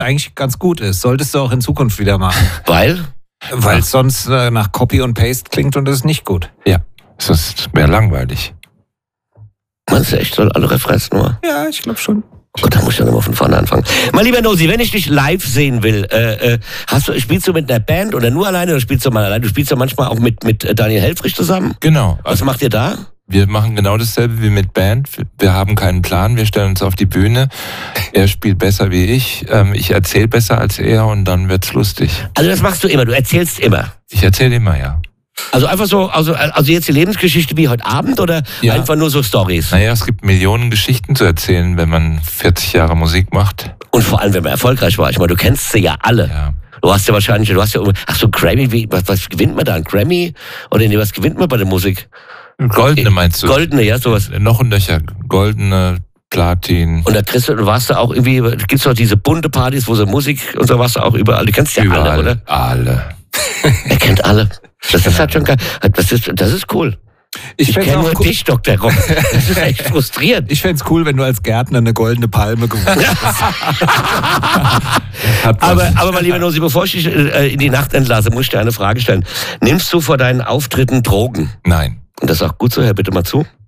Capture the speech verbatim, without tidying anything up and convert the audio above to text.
eigentlich ganz gut ist. Solltest du auch in Zukunft wieder machen. Weil? Weil es sonst äh, nach Copy und Paste klingt und das ist nicht gut. Ja, sonst wäre langweilig. Meinst du echt, soll alle Refrains nur? Ja, ich glaube schon. Oh Gott, da muss ich ja nochmal von vorne anfangen. Mein lieber Nosy, wenn ich dich live sehen will, äh, äh, hast du, spielst du mit einer Band oder nur alleine oder spielst du mal alleine? Du spielst ja manchmal auch mit, mit Daniel Helfrich zusammen. Genau. Was macht ihr da? Wir machen genau dasselbe wie mit Band. Wir haben keinen Plan, wir stellen uns auf die Bühne. Er spielt besser wie ich, ähm, ich erzähle besser als er und dann wird's lustig. Also das machst du immer, du erzählst immer. Ich erzähle immer, ja. Also einfach so, also, also jetzt die Lebensgeschichte wie heute Abend oder Ja. einfach nur so Stories? Naja, es gibt Millionen Geschichten zu erzählen, wenn man vierzig Jahre Musik macht. Und vor allem, wenn man erfolgreich war. Ich meine, du kennst sie ja alle. Ja. Du hast ja wahrscheinlich, du hast ja, ach so, Grammy, wie, was, was gewinnt man da? Ein Grammy? Oder nee, was gewinnt man bei der Musik? Goldene meinst du? Goldene, ja, sowas. Noch ein Löcher. Goldene, Platin. Und da kriegst du, du warst da auch irgendwie, gibt's doch diese bunte Partys, wo so Musik und so warst du auch überall. Du kennst ja Überall, alle, oder? alle. Er kennt alle. Das ist halt schon geil. Das ist, das ist cool. Ich, Ich fänd's kenne auch nur cool. dich, Doktor Rock. Das ist echt frustrierend. Ich fände es cool, wenn du als Gärtner eine goldene Palme gewonnen hättest. Aber, aber mein lieber Nosi, bevor ich dich äh, in die Nacht entlasse, muss ich dir eine Frage stellen. Nimmst du vor deinen Auftritten Drogen? Nein. Und das ist auch gut so, Herr, bitte mal zu.